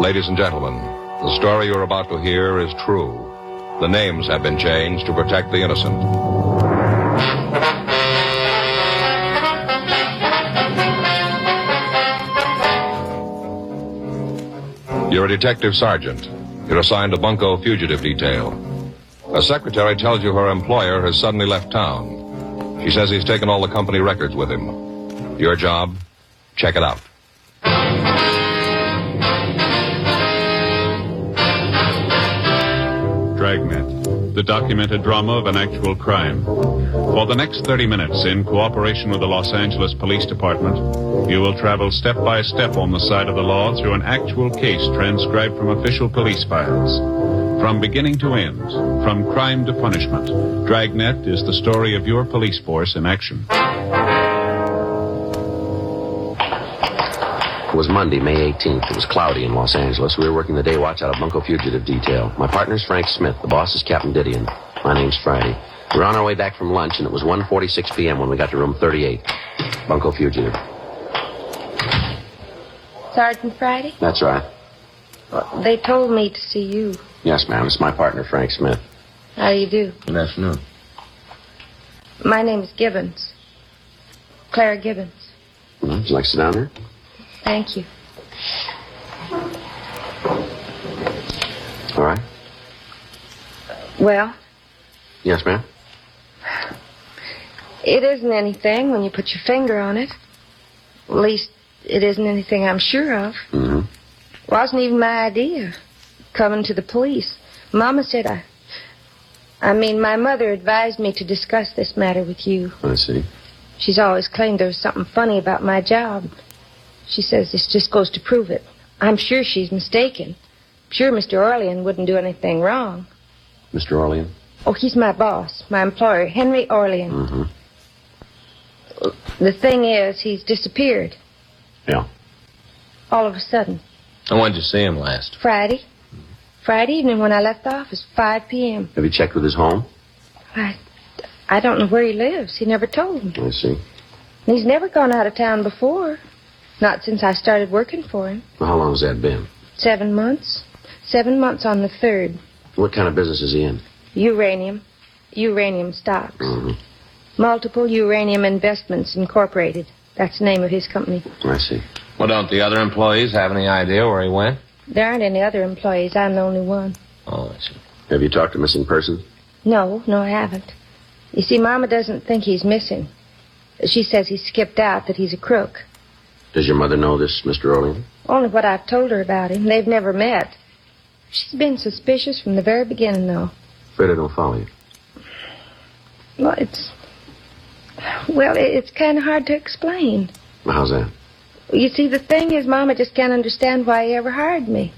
Ladies and gentlemen, the story you're about to hear is true. The names have been changed to protect the innocent. You're a detective sergeant. You're assigned to Bunko Fugitive Detail. A secretary tells you her employer has suddenly left town. She says he's taken all the company records with him. Your job? Check it out. Dragnet, the documented drama of an actual crime. For the next 30 minutes, in cooperation with the Los Angeles Police Department, you will travel step by step on the side of the law through an actual case transcribed from official police files. From beginning to end, from crime to punishment, Dragnet is the story of your police force in action. It was Monday, May 18th. It was cloudy in Los Angeles. We were working the day watch out of Bunko Fugitive Detail. My partner's Frank Smith. The boss is Captain Didion. My name's Friday. We were on our way back from lunch, and it was 1:46 p.m. when we got to room 38. Bunko Fugitive. Sergeant Friday? That's right. Well, they told me to see you. Yes, ma'am. It's my partner, Frank Smith. How do you do? Good afternoon. My name is Gibbons. Clara Gibbons. Would you like to sit down here? Thank you. All right. Well? Yes, ma'am? It isn't anything when you put your finger on it. At least, it isn't anything I'm sure of. Mm-hmm. Wasn't even my idea, coming to the police. Mama said my mother advised me to discuss this matter with you. I see. She's always claimed there was something funny about my job. She says this just goes to prove it. I'm sure she's mistaken. I'm sure Mr. Orlean wouldn't do anything wrong. Mr. Orlean? Oh, he's my boss, my employer, Henry Orlean. Mm-hmm. The thing is, he's disappeared. Yeah. All of a sudden. And when did you see him last? Friday. Friday evening when I left the office, 5 p.m. Have you checked with his home? I don't know where he lives. He never told me. I see. And he's never gone out of town before. Not since I started working for him. Well, how long has that been? 7 months. 7 months on the 3rd. What kind of business is he in? Uranium stocks. Mm-hmm. Multiple Uranium Investments Incorporated. That's the name of his company. I see. Well, don't the other employees have any idea where he went? There aren't any other employees. I'm the only one. Oh, I see. Have you talked to missing persons? No, I haven't. You see, Mama doesn't think he's missing. She says he skipped out, that he's a crook. Does your mother know this, Mr. Orlean? Only what I've told her about him. They've never met. She's been suspicious from the very beginning, though. Afraid I don't follow you. Well, it's kind of hard to explain. Well, how's that? You see, the thing is, Mama just can't understand why he ever hired me.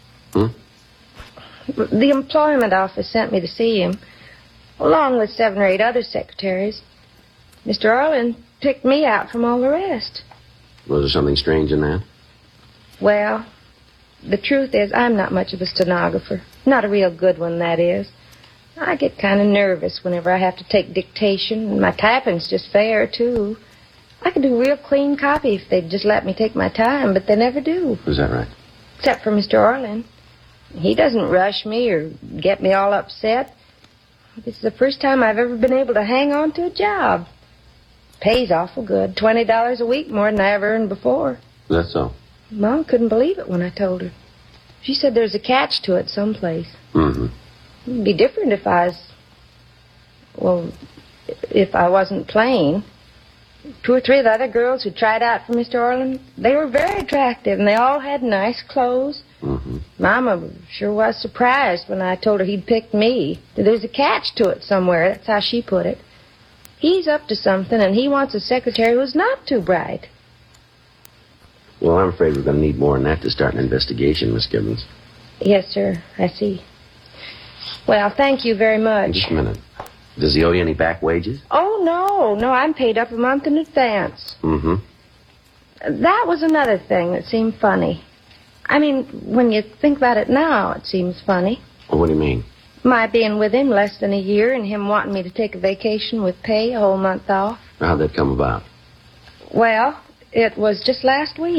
The employment office sent me to see him, along with 7 or 8 other secretaries. Mr. Orlean picked me out from all the rest. Was there something strange in that? Well, the truth is, I'm not much of a stenographer. Not a real good one, that is. I get kind of nervous whenever I have to take dictation, and my typing's just fair, too. I could do real clean copy if they'd just let me take my time, but they never do. Is that right? Except for Mr. Orlean. He doesn't rush me or get me all upset. This is the first time I've ever been able to hang on to a job. Pays awful good. $20 a week, more than I ever earned before. Is that so? Mom couldn't believe it when I told her. She said there's a catch to it someplace. Mm-hmm. It'd be different if I wasn't playing. 2 or 3 of the other girls who tried out for Mr. Orlean, they were very attractive, and they all had nice clothes. Mm-hmm. Mama sure was surprised when I told her he'd picked me. There's a catch to it somewhere, that's how she put it. He's up to something, and he wants a secretary who's not too bright. Well, I'm afraid we're going to need more than that to start an investigation, Miss Gibbons. Yes, sir, I see. Well, thank you very much. Just a minute. Does he owe you any back wages? Oh, no, I'm paid up a month in advance. Mm-hmm. That was another thing that seemed funny. I mean, when you think about it now, it seems funny. Well, what do you mean? My being with him less than a year and him wanting me to take a vacation with pay, a whole month off. How'd that come about? Well, it was just last week.